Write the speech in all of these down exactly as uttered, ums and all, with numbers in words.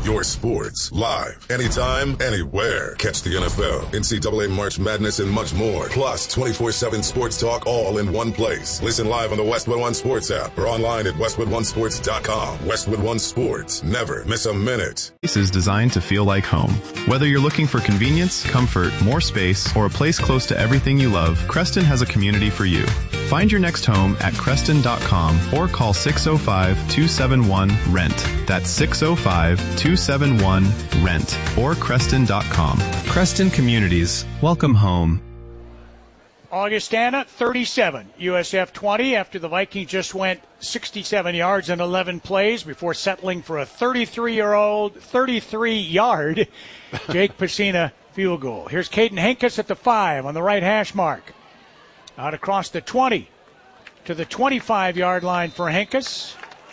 your sports, live, anytime, anywhere. Catch the N F L, N C double A March Madness, and much more. Plus, twenty-four seven sports talk all in one place. Listen live on the Westwood One Sports app or online at westwood one sports dot com. Westwood One Sports. Never miss a minute. This is designed to feel like home. Whether you're looking for convenience, comfort, more space, or a place close to everything you love, Creston has a community for you. Find your next home at creston dot com or call six oh five, two seven one, R E N T. That's six oh five, two seven one, R E N T or creston dot com. Creston Communities. Welcome home. Augustana, thirty-seven. U S F twenty after the Vikings just went sixty-seven yards in eleven plays before settling for a thirty-three-year-old, thirty-three-yard Jake Pacina field goal. Here's Caden Henkes at the five on the right hash mark. Out across the twenty to the twenty-five-yard line for Henkes.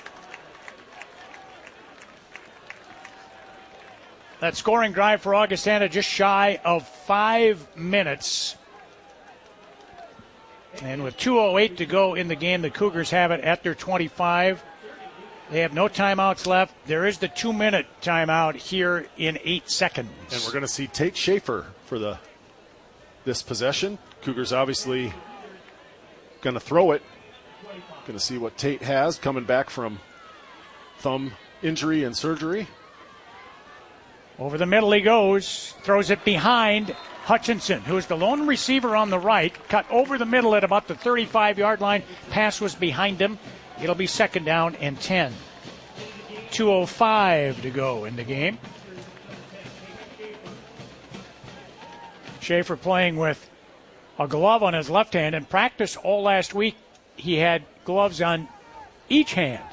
That scoring drive for Augustana just shy of five minutes. And with two oh eight to go in the game, the Cougars have it at their twenty-five. They have no timeouts left. There is the two-minute timeout here in eight seconds. And we're going to see Tate Schaefer for the this possession. Cougars obviously going to throw it. Going to see what Tate has coming back from thumb injury and surgery. Over the middle he goes. Throws it behind Hutchinson, who is the lone receiver on the right. Cut over the middle at about the thirty-five-yard line. Pass was behind him. It'll be second down and ten. two oh five to go in the game. Schaefer playing with a glove on his left hand. In practice all last week, he had gloves on each hand.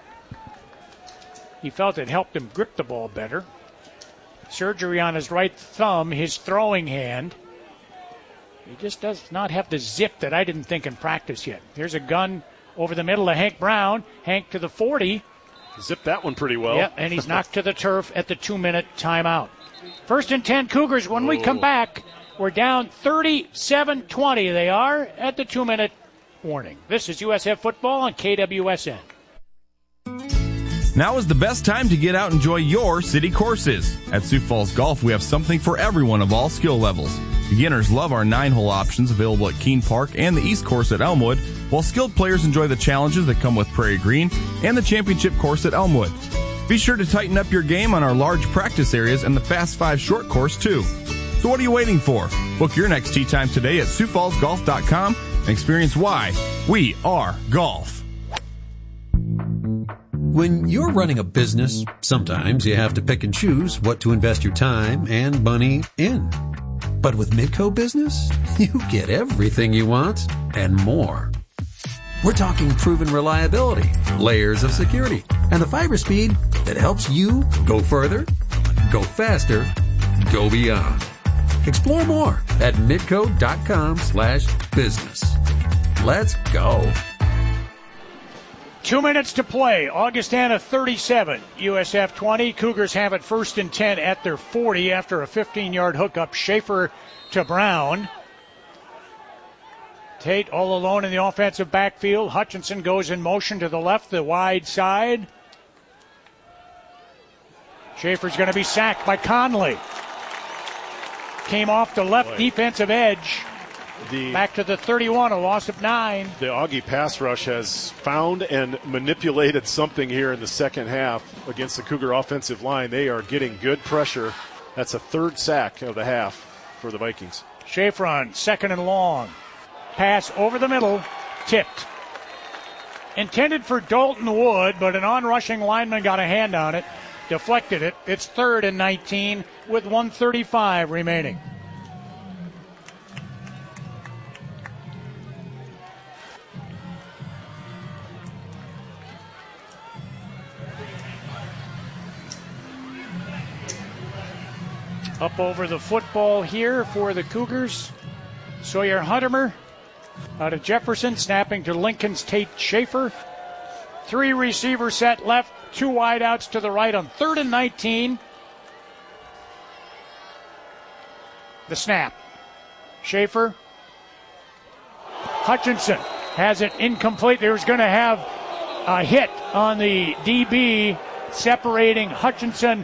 He felt it helped him grip the ball better. Surgery on his right thumb, his throwing hand. He just does not have the zip that I didn't think in practice yet. Here's a gun over the middle of Hank Brown. Hank to the forty. Zipped that one pretty well. Yep, and he's knocked to the turf at the two-minute timeout. First and ten Cougars. When we come back, we're down thirty-seven twenty. They are at the two-minute warning. This is U S F Football on K W S N. Now is the best time to get out and enjoy your city courses. At Sioux Falls Golf, we have something for everyone of all skill levels. Beginners love our nine-hole options available at Keene Park and the East Course at Elmwood, while skilled players enjoy the challenges that come with Prairie Green and the championship course at Elmwood. Be sure to tighten up your game on our large practice areas and the Fast Five short course, too. So what are you waiting for? Book your next tee time today at sioux falls golf dot com and experience why we are golf. When you're running a business, sometimes you have to pick and choose what to invest your time and money in. But with Midco Business, you get everything you want and more. We're talking proven reliability, layers of security, and the fiber speed that helps you go further, go faster, go beyond. Explore more at midco.com slash business. Let's go. Two minutes to play. Augustana thirty-seven, U S F twenty. Cougars have it first and ten at their forty after a fifteen-yard hookup. Schaefer to Brown. Tate all alone in the offensive backfield. Hutchinson goes in motion to the left, the wide side. Schaefer's going to be sacked by Conley. Came off the left Boy. defensive edge. The, Back to the thirty-one, a loss of nine. The Augie pass rush has found and manipulated something here in the second half against the Cougar offensive line. They are getting good pressure. That's a third sack of the half for the Vikings. Schaefer on second and long. Pass over the middle, tipped. Intended for Dalton Wood, but an on-rushing lineman got a hand on it, deflected it. It's third and nineteen with one thirty-five remaining. Up over the football here for the Cougars. Sawyer Huntermer out of Jefferson, snapping to Lincoln's Tate Schaefer. Three receiver set left, two wideouts to the right on third and nineteen. The snap. Schaefer. Hutchinson has it incomplete. There's going to have a hit on the D B separating Hutchinson